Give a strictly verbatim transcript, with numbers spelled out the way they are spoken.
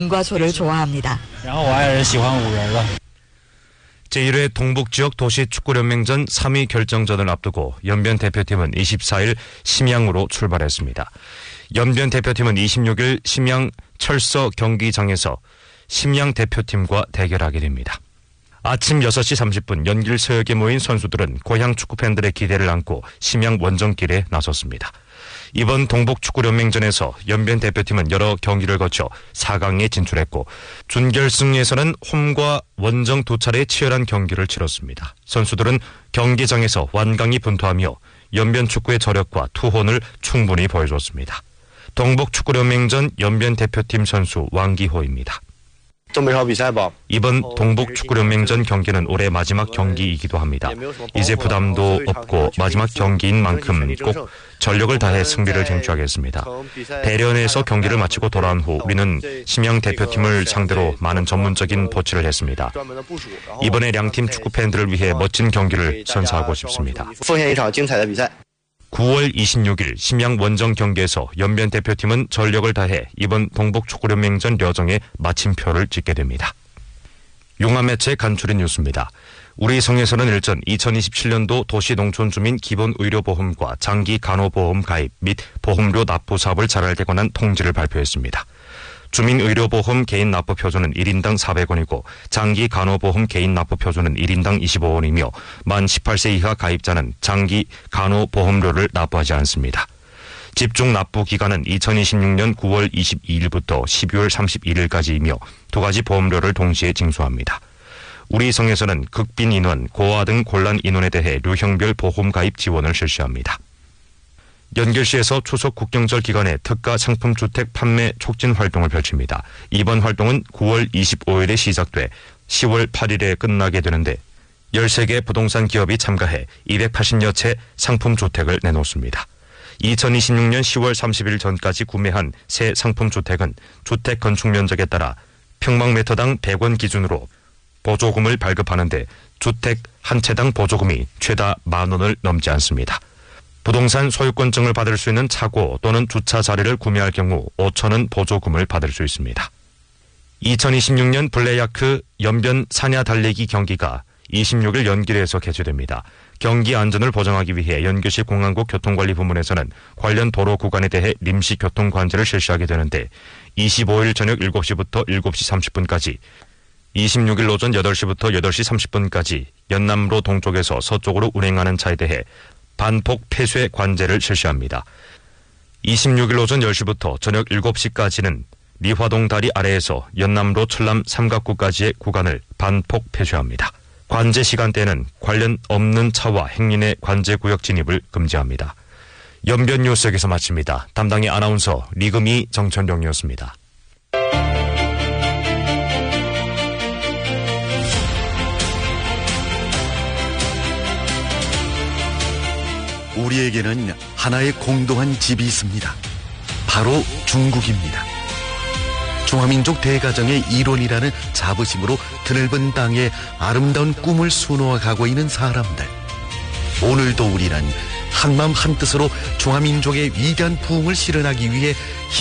과 소를 좋아합니다. 제일 회 동북지역 도시축구연맹전 삼 위 결정전을 앞두고 연변 대표팀은 이십사일 심양으로 출발했습니다. 연변 대표팀은 이십육일 심양 철서 경기장에서 심양 대표팀과 대결하게 됩니다. 아침 여섯 시 삼십 분 연길 서역에 모인 선수들은 고향 축구팬들의 기대를 안고 심양 원정길에 나섰습니다. 이번 동북축구연맹전에서 연변 대표팀은 여러 경기를 거쳐 사 강에 진출했고 준결승에서는 홈과 원정 두 차례 치열한 경기를 치렀습니다. 선수들은 경기장에서 완강히 분투하며 연변 축구의 저력과 투혼을 충분히 보여줬습니다. 동북축구연맹전 연변 대표팀 선수 왕기호입니다. 이번 동북축구연맹전 경기는 올해 마지막 경기이기도 합니다. 이제 부담도 없고 마지막 경기인 만큼 꼭 전력을 다해 승리를 쟁취하겠습니다. 대련에서 경기를 마치고 돌아온 후 우리는 심양 대표팀을 상대로 많은 전문적인 보치를 했습니다. 이번에 양팀 축구팬들을 위해 멋진 경기를 선사하고 싶습니다. 구월 이십육일 심양 원정 경기에서 연변 대표팀은 전력을 다해 이번 동북축구연맹전 여정에 마침표를 찍게 됩니다. 용화매체 간추린 뉴스입니다. 우리 성에서는 일전 이천이십칠년도 도시농촌주민 기본의료보험과 장기간호보험 가입 및 보험료 납부 사업을 잘하게 관한 통지를 발표했습니다. 주민의료보험 개인 납부 표준은 일 인당 사백 원이고 장기간호보험 개인 납부 표준은 일 인당 이십오 원이며 만 십팔 세 이하 가입자는 장기간호보험료를 납부하지 않습니다. 집중 납부 기간은 이천이십육년 구월 이십이일부터 십이월 삼십일일까지이며 두 가지 보험료를 동시에 징수합니다. 우리 성에서는 극빈 인원, 고아 등 곤란 인원에 대해 류형별 보험 가입 지원을 실시합니다. 연결시에서 추석 국경절 기간에 특가 상품 주택 판매 촉진 활동을 펼칩니다. 이번 활동은 구월 이십오일에 시작돼 시월 팔일에 끝나게 되는데 열세 개 부동산 기업이 참가해 이백팔십여 채 상품 주택을 내놓습니다. 이천이십육년 시월 삼십일 전까지 구매한 새 상품 주택은 주택 건축 면적에 따라 평방미터당 백 원 기준으로 보조금을 발급하는데 주택 한 채당 보조금이 최다 만 원을 넘지 않습니다. 부동산 소유권증을 받을 수 있는 차고 또는 주차 자리를 구매할 경우 오천 원 보조금을 받을 수 있습니다. 이천이십육년 블레야크 연변 사냐 달리기 경기가 이십육일 연길에서 개최됩니다. 경기 안전을 보장하기 위해 연교시 공항국 교통관리부문에서는 관련 도로 구간에 대해臨時 교통관제를 실시하게 되는데 이십오일 저녁 일곱 시부터 일곱 시 삼십 분까지 이십육일 오전 여덟 시부터 여덟 시 삼십 분까지 연남로 동쪽에서 서쪽으로 운행하는 차에 대해 반폭 폐쇄 관제를 실시합니다. 이십육일 오전 열 시부터 저녁 일곱 시까지는 리화동 다리 아래에서 연남로 철남 삼각구까지의 구간을 반폭 폐쇄합니다. 관제 시간대는 관련 없는 차와 행인의 관제구역 진입을 금지합니다. 연변 뉴스역에서 마칩니다. 담당의 아나운서 리금이 정천룡이었습니다. 우리에게는 하나의 공동한 집이 있습니다. 바로 중국입니다. 중화민족 대가정의 일원이라는 자부심으로 드넓은 땅에 아름다운 꿈을 수놓아가고 있는 사람들. 오늘도 우리는 한마음 한뜻으로 중화민족의 위대한 부흥을 실현하기 위해